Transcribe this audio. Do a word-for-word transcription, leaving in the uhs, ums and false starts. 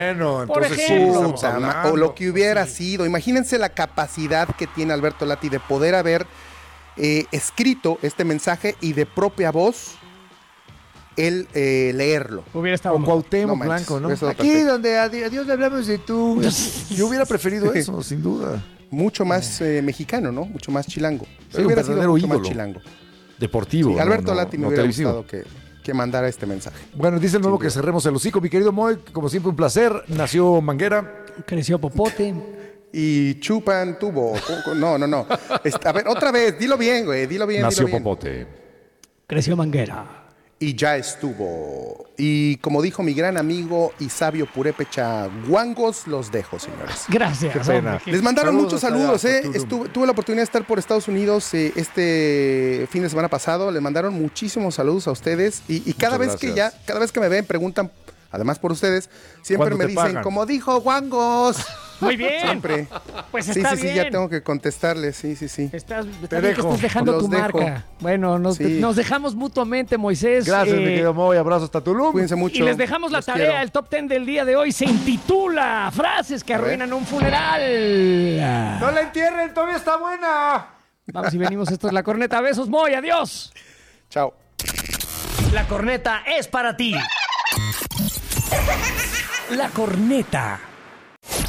Bueno, Por entonces sí, ejemplo. estamos Puta, ma- hablando. o lo que hubiera Sí. sido. Imagínense la capacidad que tiene Alberto Lati de poder haber eh, escrito este mensaje y de propia voz él eh, leerlo. Hubiera estado O mejor. Cuauhtémoc No manches, Blanco, ¿no? hubiera estado Aquí perfecto. donde a, Di- a Dios le hablamos de tú. Yo hubiera preferido eso, sin duda. Mucho más eh, mexicano, ¿no? Mucho más chilango. Sí, un hubiera sido verdadero mucho más ídolo. chilango. Deportivo. Sí, no, Alberto no, Lati me no hubiera televisivo. gustado que, que mandara este mensaje. Bueno, dice el nuevo Sin que duda. cerremos el hocico. Mi querido Moy, como siempre, un placer. Nació Manguera. Creció Popote. Y chupan tubo. No, no, no. Este, a ver, otra vez, dilo bien, güey. Dilo bien, Nació dilo bien. Popote. Creció Manguera. Y ya estuvo. Y como dijo mi gran amigo y sabio purépecha, guangos los dejo, señores. Gracias. Qué pena. hombre, que- Les mandaron Saludos muchos hasta saludos, allá, ¿eh? hasta Tulum. Estuve- tuve la oportunidad de estar por Estados Unidos eh, este fin de semana pasado. Les mandaron muchísimos saludos a ustedes. Y, y cada Muchas vez que gracias. ya, cada vez que me ven, preguntan, además por ustedes, siempre ¿Cuándo me te dicen, pagan? como dijo guangos. Muy bien. Siempre. Pues Sí, está sí, bien. sí, ya tengo que contestarles. Sí, sí, sí. Estás, está Te bien que dejo. estés dejando Los tu dejo. marca. Bueno, nos, Sí. nos dejamos mutuamente, Moisés. Gracias, Eh, mi querido Moy. Abrazo hasta Tulum. Cuídense mucho. Y les dejamos la Los tarea. quiero. El top ten del día de hoy se intitula Frases que A ver. arruinan un funeral. ¡No la entierren! ¡Todavía está buena! Vamos y venimos. Esto es La Corneta. Besos, Moy. Adiós. Chao. La Corneta es para ti. La Corneta.